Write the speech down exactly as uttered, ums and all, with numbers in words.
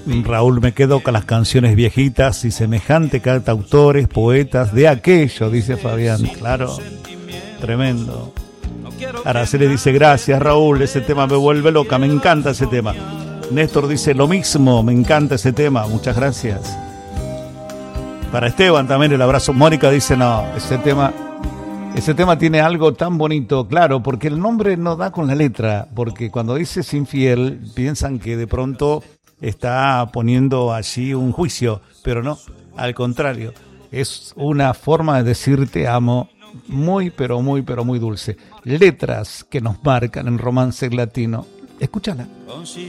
Raúl, me quedo con las canciones viejitas y semejante cantautores, poetas de aquello, dice Fabián. Claro, tremendo. Araceli dice, gracias Raúl, ese tema me vuelve loca, me encanta ese tema. Néstor dice, lo mismo, me encanta ese tema, muchas gracias. Para Esteban también el abrazo. Mónica dice, no, ese tema, ese tema tiene algo tan bonito, claro, porque el nombre no da con la letra, porque cuando dices infiel, piensan que de pronto está poniendo allí un juicio, pero no, al contrario, es una forma de decir te amo, muy, pero muy, pero muy dulce. Letras que nos marcan en romance latino. Escúchala.